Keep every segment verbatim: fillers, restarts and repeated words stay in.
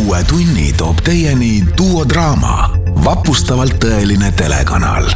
uue tunni toob teieni duodraama, vapustavalt tõeline telekanal.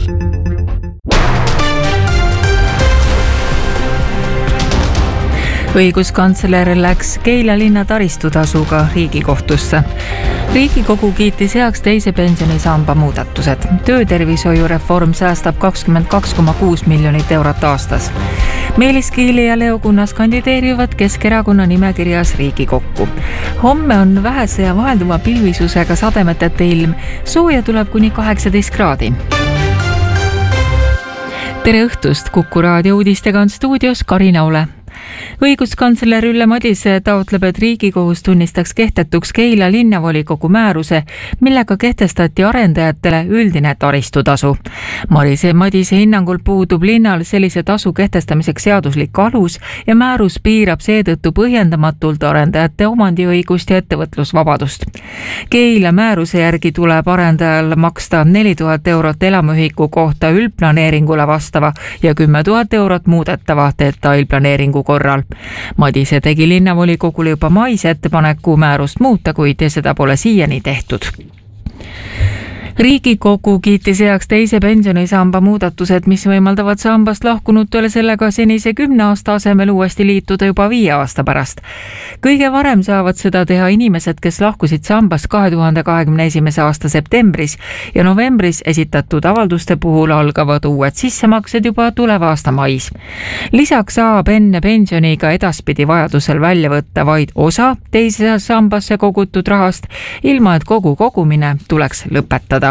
Õiguskantsler läks Keila linna taristutasuga Riigikohtusse. Riigikogu kiitis heaks teise pensionisamba muudatused. Töötervishoiureform säästab kakskümmend kaks koma kuus miljonit eurot aastas. Meelis Kiili ja Leo Kunnas kandideerivad Keskerakonna nimekirjas Riigikokku. Homme on vähese ja vahelduva pilvisusega sademetete ilm. Sooja tuleb kuni kaheksateist kraadi. Tere õhtust, Kuku raadio uudistega on stuudios Karina Ole. Õiguskantsler Ülle Madise taotleb, et Riigikohus tunnistaks kehtetuks Keila linnavolikogu määruse, millega kehtestati arendajatele üldine taristutasu. Marise Madise hinnangul puudub linnal sellise tasu kehtestamiseks seaduslik alus ja määrus piirab seetõttu põhjendamatult arendajate omandiõigust ja ettevõtlusvabadust. Keila määruse järgi tuleb arendajal maksta neli tuhat eurot elamuühiku kohta üldplaneeringule vastava ja kümme tuhat eurot muudetava detailplaneeringu korral. Madise tegi linnavolikogule juba mais ettepaneku määrust muuta, kuid seda pole siiani tehtud. Riigikogu kiitis heaks teise pensionisamba muudatused, mis võimaldavad sambast lahkunutele sellega senise kümne aasta asemel uuesti liituda juba viie aasta pärast. Kõige varem saavad seda teha inimesed, kes lahkusid sambast kahe tuhande kahekümne esimese aasta septembris ja novembris esitatud avalduste puhul algavad uued sissemaksed juba tuleva aasta mais. Lisaks saab enne pensioniga edaspidi vajadusel välja võtta vaid osa teise sambasse kogutud rahast, ilma et kogu kogumine tuleks lõpetada.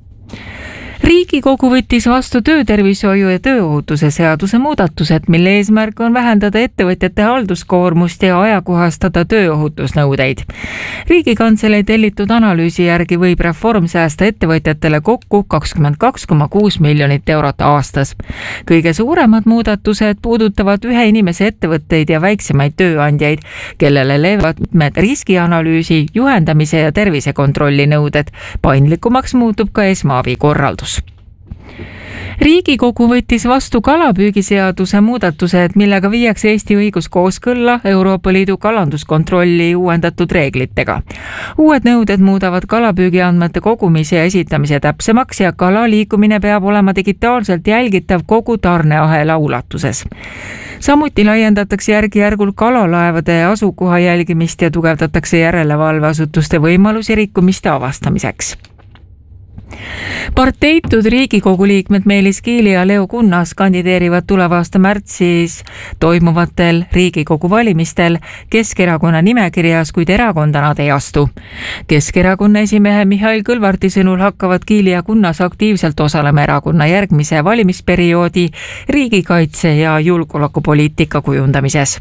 Riigikogu võttis vastu töötervishoiu ja tööohutuse seaduse muudatused, mille eesmärk on vähendada ettevõtjate halduskoormust ja ajakohastada tööohutusnõudeid. Riigikantselei tellitud analüüsi järgi võib reform säästa ettevõtjatele kokku kakskümmend kaks koma kuus miljonit eurot aastas. Kõige suuremad muudatused puudutavad ühe inimese ettevõtteid ja väiksemaid tööandjaid, kellele leevad riskianalüüsi, juhendamise ja tervisekontrolli nõuded. Paindlikumaks muutub ka esmaabi korraldus. Riigikogu võttis vastu kalapüügiseaduse muudatused, millega viiakse Eesti õigus kooskõlla Euroopa Liidu kalanduskontrolli uuendatud reeglitega. Uued nõuded muudavad kalapüügiandmete kogumise ja esitamise täpsemaks ja kala liikumine peab olema digitaalselt jälgitav kogu tarneahela ulatuses. Samuti laiendatakse järgi-järgul kalalaevade asukoha jälgimist ja tugevdatakse järelevalveasutuste võimalusi rikkumiste avastamiseks. Parteitud Riigikogu liikmed Meelis Kiili ja Leo Kunnas kandideerivad tuleva aasta märtsis toimuvatel Riigikogu valimistel Keskerakonna nimekirjas, kuid erakonda nad ei astu. Keskerakonna esimehe Mihhail Kõlvarti sõnul hakkavad Kiili ja Kunnas aktiivselt osalema erakonna järgmise valimisperioodi riigikaitse ja julgeolekupoliitika kujundamises.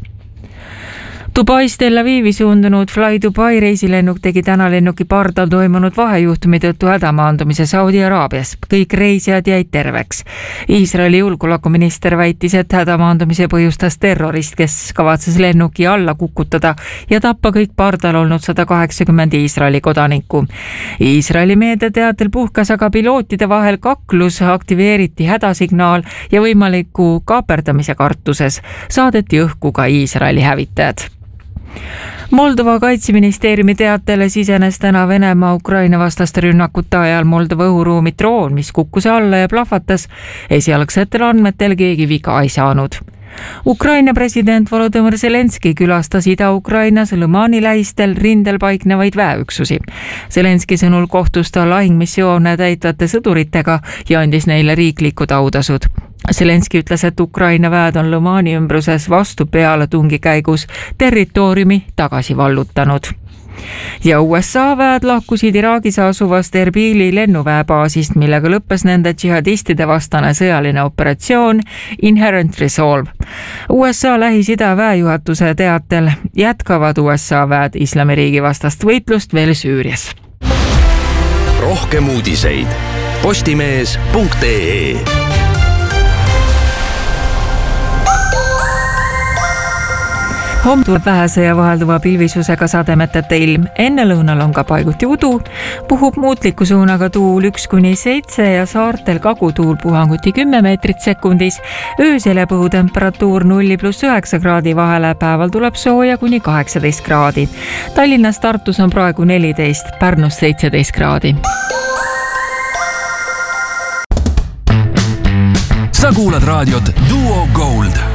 Dubais Tel Avivi suundunud Fly Dubai reisilennuk tegi täna lennuki pardal toimunud vahejuhtumi tõttu hädamaandumise Saudi Araabias. Kõik reisijad jäid terveks. Iisraeli julgeolekuminister väitis, et hädamaandumise põhjustas terrorist, kes kavatses lennuki alla kukutada ja tappa kõik pardal olnud sada kaheksakümmend Iisraeli kodanikku. Iisraeli meediateatel puhkas aga pilootide vahel kaklus, aktiveeriti hädasignaal ja võimaliku kaaperdamise kartuses saadeti õhku ka Iisraeli hävitajad. Moldova kaitseministeeriumi teatele sisenes täna Venemaa Ukraina vastaste rünnakute ajal Moldova õhuruumi droon, mis kukkus alla ja plahvatas. Esialgsetel andmetel keegi viga ei saanud. Ukraina president Volodõmõr Zelenski külastas Ida-Ukrainas Lõmani lähistel rindel paiknevaid väeüksusi. Zelenski sõnul kohtus ta lahingmissioone täitvate sõduritega ja andis neile riiklikud autasud. Zelenski ütles, et Ukraina väed on Lõmani ümbruses vastu peale tungi käigus territooriumi tagasi vallutanud. Ja U S A väed lahkusid Iraagis asuvast Erbili lennuväebaasist, millega lõppes nende džihadistide vastane sõjaline operatsioon Inherent Resolve. U S A Lähis-Ida väejuhatuse teatel jätkavad U S A väed Islamiriigi vastast võitlust veel Süürias. Rohkem uudiseid postimees punkt ee. homme tuleb vähese ja vahelduva pilvisusega sademeteta ilm. Enne lõunal on ka paiguti udu, puhub muutliku suunaga tuul üks kuni seitse ja saartel kagutuul puhanguti kümme meetrit sekundis. Öösel jääb õhutemperatuur nulli pluss üheksa kraadi vahele, päeval tuleb sooja kuni kaheksateist kraadi. Tallinnas, Tartus on praegu neliteist, Pärnus seitseteist kraadi. Sa kuulad raadiot Duo Gold.